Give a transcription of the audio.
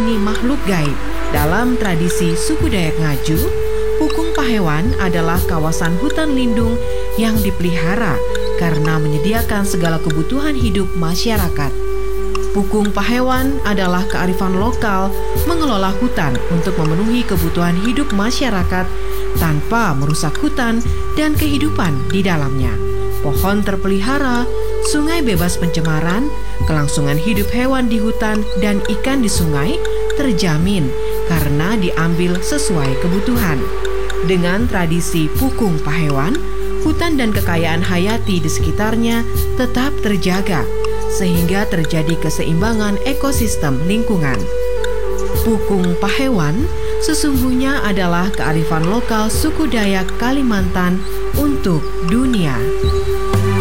ini makhluk gaib. Dalam tradisi suku Dayak Ngaju, Pukung Pahewan adalah kawasan hutan lindung yang dipelihara karena menyediakan segala kebutuhan hidup masyarakat. Pukung Pahewan adalah kearifan lokal mengelola hutan untuk memenuhi kebutuhan hidup masyarakat tanpa merusak hutan dan kehidupan di dalamnya. Pohon terpelihara, sungai bebas pencemaran, kelangsungan hidup hewan di hutan dan ikan di sungai terjamin karena diambil sesuai kebutuhan. Dengan tradisi Pukung Pahewan, hutan dan kekayaan hayati di sekitarnya tetap terjaga, sehingga terjadi keseimbangan ekosistem lingkungan. Pukung Pahewan sesungguhnya adalah kearifan lokal suku Dayak Kalimantan untuk dunia.